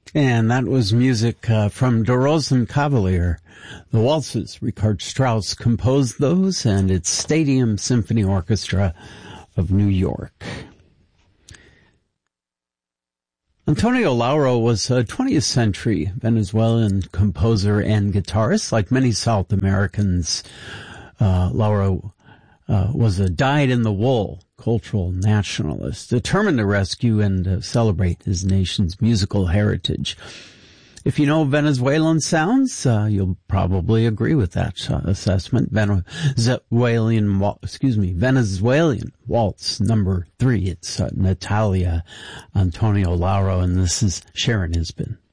And that was music from Der Rosenkavalier. The waltzes, Richard Strauss composed those, and it's Stadium Symphony Orchestra of New York. Antonio Lauro was a 20th century Venezuelan composer and guitarist. Like many South Americans, Lauro was a dyed-in-the-wool cultural nationalist, determined to rescue and celebrate his nation's musical heritage. If you know Venezuelan sounds, you'll probably agree with that assessment. Venezuelan Waltz number 3. It's Natalia Antonio Lauro, and this is Sharon Isbin.